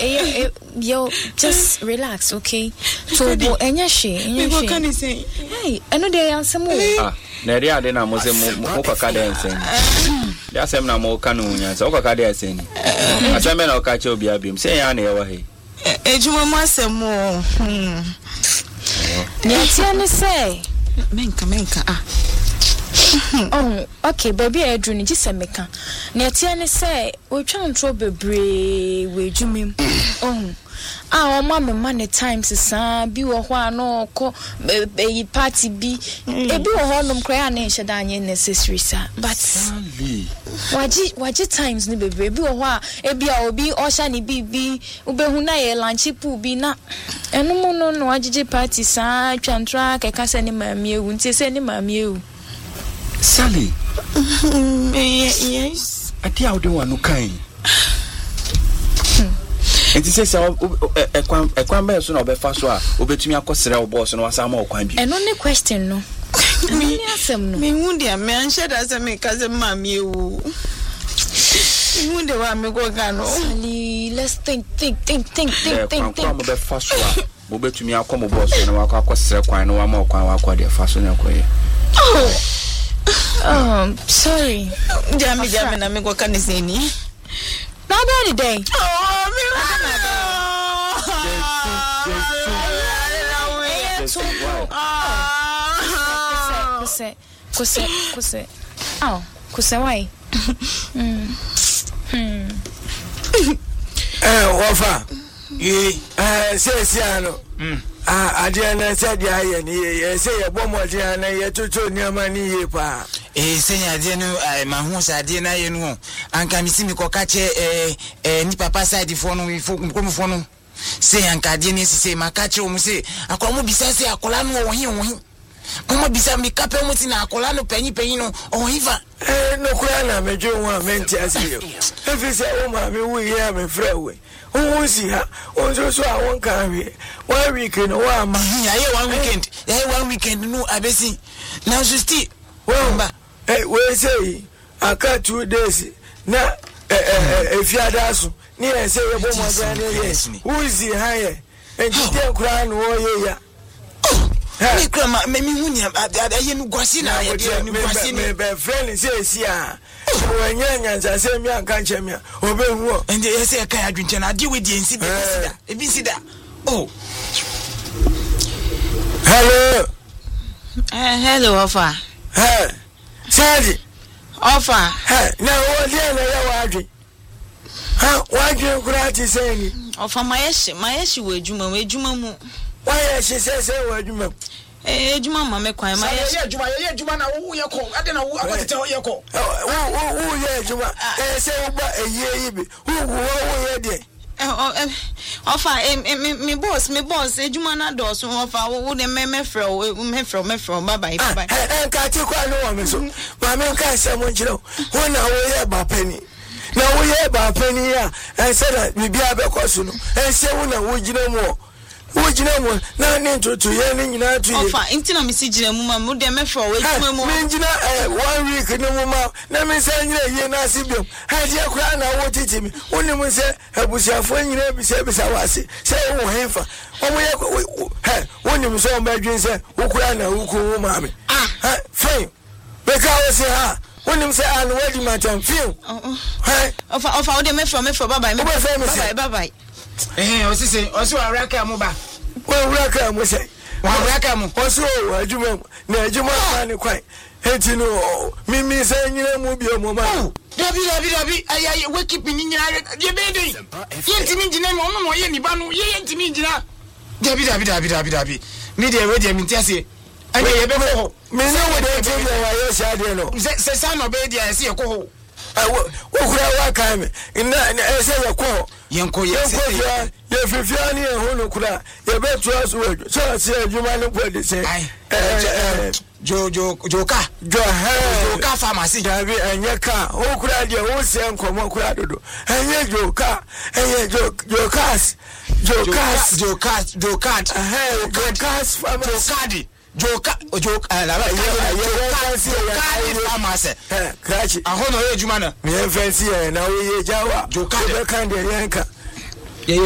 yo, just relax, okay? So, what can you say? Hey, I know they answer more. Nadia dena mo se mo kwaka dey nsen. Ya sem na mo kanu nya se kwaka dey nsen. Asem na oka che obi abim se ya na ye wa he. Ejuma mo asem mo. Netia ne say menka oh okay baby Edru ni gise meka netia ne say o twa ntro bebre we dwumem oh mama man times sa bi wo ho ano ko yi party bi e bi wo ho nom kra na nhye da anye necessary sa but waji times ni bebre bi wo ho a e bi a obi o sha ni bibi ubehu na ye lunch pu bi na enu no wajije party sa twa ntro akeka se ni maami ewu nti se ni maami ewu Sally. Yes. Ati how do one kind. And this is a kwambe so na obefa so a obetumi akosere wo boss no wasama okwan bi. And only question no. Me asem no. Me wunde me anhye da se me kaze mama ewu. Wunde wa me go ga no. Sally, let's think. Kwam obefa so a obetumi akomo boss no akosere kwan no wama okwan wa akode fa so na koye. Sorry. Jami na me go kaniseni. Now about the day. Kuse. Oh, kuse why? Wafa. Say Adriana said ya ni say ya bomo Adriana ya tutu nyama ni ye pa. Senya Adriana ma hu sa Adriana ye no. Anka mi simi ko kache ni papa side fo no ko fo no. Say anka Adriana si ma kache o mu say akwa mu bisa say akola no wo hin. Omo bisa mi kape mu ti na akola no panyi no o hiva. No kura na mejo wa menti asiyo. Efi say o ma mi wu ye me frewe. Who see her? Also, I won't carry 1 weekend. One weekend. Yeah, 1 weekend. No, I see. Now, just well, we say I cut 2 days. Now, if you are dancing, near say a woman, yes. Who is the higher? And you tell crown warrior. Hey, Grandma, maybe I am Guasina. My friend says, yeah. When I say me and can't me, and they say I can't drink and I deal with the incident. Oh, hello, offer. Hey, Sadie, offer. Now, what do you why do you gratis saying? Offer my issue with Juma. Why she says, what you Juma me kwai ma Juma na wo yeko ade na wo akotete wo yeko wo ye Juma say wo ba eye bi wo ye de ofa me boss Juma na do so ofa wo de me frɛ bye bye ka ti kwa no wa me so ma me ka se mo nkire wo na wo ye ba pani na wo ye ba pani ya say that bibia be kwaso no say wo na wo gina mo na ntutu ye ni nyina tu ye ofa intina mi si gina mu ma mu de me fro we tuma mu mi gina 1 week ni mu ma na mi se nyina ye na asibiom ha je akura na wo titi mi woni mu se abusiafo nyina bi se wase se wo hefa o mo ye woni mu so o ma dwen se wo kura na wo ko wo ma mi fine beka wo se ha woni mu se an wadi matam feel ofa o de me fro bye bye Osise oso araka mu ba. Araka mu se. Araka mu. Oso adwuma na adwuma ma ne kwai. Enti no mimi se nyina mu bi o mo ma. Dabi ayi we keep ni nyina ye be dey. Ye ntimi ngina no ye ni ba no ye ntimi ngina. Dabi. Mi dey we dey mi tiase. Anya ye be ho. Mi no we dey dey wa ye sha dey no. Se sa no be dey se ye ko ho. Wo kura wa kan me. Na ese ye ko. Yenko ye fifia ni ehunu kura ye betu aso we so se adwuma ne ko de se joka pharmacy dabi enye ka o kura de o se nkomo kura dodo enye joka enye jokas pharmacy Joka la pharmacy krachi ahono ye adwuma na me fancy na we ye jawa joka be kan de yanka